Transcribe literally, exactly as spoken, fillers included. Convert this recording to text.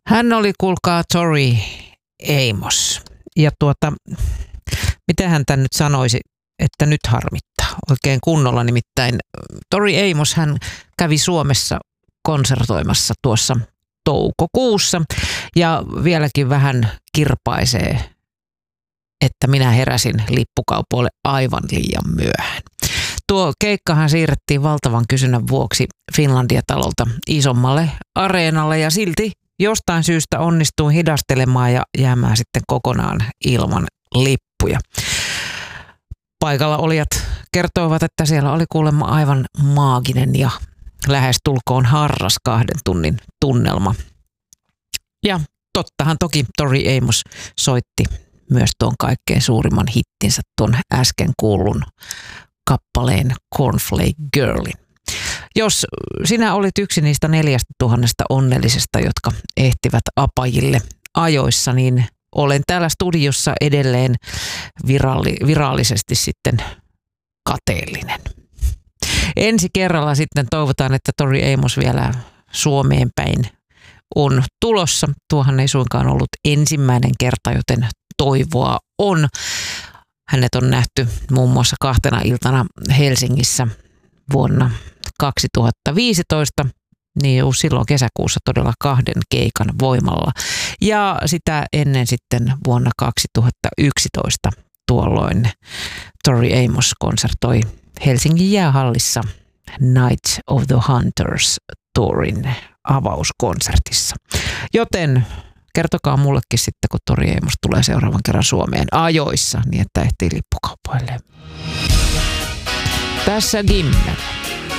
Hän oli, kuulkaa, Tori Amos. Ja tuota, miten hän tämän nyt sanoisi, että nyt harmittaa oikein kunnolla. Nimittäin Tori Amos, hän kävi Suomessa konsertoimassa tuossa toukokuussa ja vieläkin vähän kirpaisee, että minä heräsin lippukaupoille aivan liian myöhään. Tuo keikkahan siirrettiin valtavan kysynnän vuoksi Finlandia-talolta isommalle areenalle ja silti jostain syystä onnistuin hidastelemaan ja jäämään sitten kokonaan ilman lippuja. Paikalla olijat kertoivat, että siellä oli kuulemma aivan maaginen ja lähestulkoon harras kahden tunnin tunnelma. Ja tottahan toki Tori Amos soitti myös tuon kaikkein suurimman hittinsä, tuon äsken kuullun kappaleen Cornflake Girlin. Jos sinä olit yksi niistä neljästä tuhannesta onnellisesta, jotka ehtivät apajille ajoissa, niin olen täällä studiossa edelleen viralli, virallisesti sitten kateellinen. Ensi kerralla sitten toivotaan, että Tori Amos vielä Suomeen päin on tulossa. Tuohan ei suinkaan ollut ensimmäinen kerta, joten toivoa on. Hänet on nähty muun muassa kahtena iltana Helsingissä vuonna kaksituhattaviisitoista, niin silloin kesäkuussa todella kahden keikan voimalla. Ja sitä ennen sitten vuonna kaksituhattayksitoista tuolloin Tori Amos konsertoi Helsingin jäähallissa Night of the Hunters Tourin avauskonsertissa. Joten kertokaa mullekin sitten, kun Tori Amos tulee seuraavan kerran Suomeen ajoissa, niin että ehtii lippukaupoille. Tässä Gimmel.